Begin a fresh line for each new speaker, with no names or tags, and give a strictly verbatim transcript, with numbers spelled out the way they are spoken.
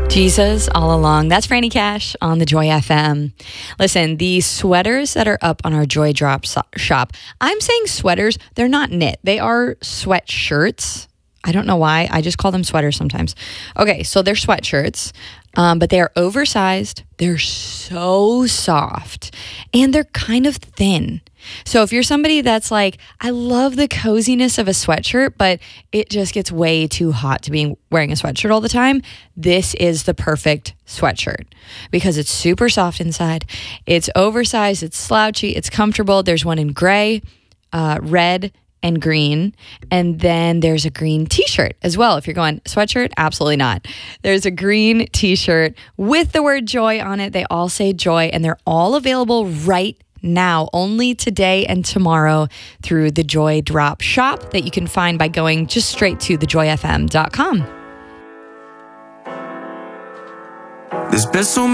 Jesus all along. That's Franny Cash on the Joy F M. Listen, the sweaters that are up on our Joy Drop so- shop, I'm saying sweaters, they're not knit. They are sweatshirts. I don't know why. I just call them sweaters sometimes. Okay, so they're sweatshirts, um, but they are oversized. They're so soft, and they're kind of thin. So if you're somebody that's like, I love the coziness of a sweatshirt, but it just gets way too hot to be wearing a sweatshirt all the time, this is the perfect sweatshirt because it's super soft inside. It's oversized, it's slouchy, it's comfortable. There's one in gray, uh, red, and green. And then there's a green t-shirt as well. If you're going sweatshirt, absolutely not. There's a green t-shirt with the word joy on it. They all say joy, and they're all available right now, only today and tomorrow through the Joy Drop shop that you can find by going just straight to the joy f m dot com.
There's been so